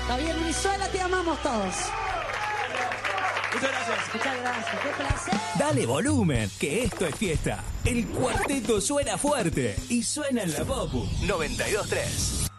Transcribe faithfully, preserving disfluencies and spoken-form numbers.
Javier Brizuela, te amamos todos. Muchas gracias. Muchas gracias, qué placer. Dale volumen, que esto es fiesta. El cuarteto suena fuerte y suena en la Popu noventa y dos tres.